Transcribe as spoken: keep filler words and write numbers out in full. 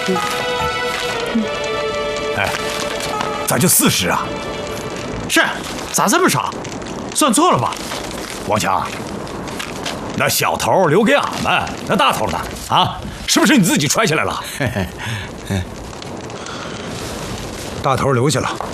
哎，咋就四十啊？ 是，咋这么少？算错了吧？ 王强，那小头留给俺们，那大头呢？啊，是不是你自己揣起来了？大头留下了。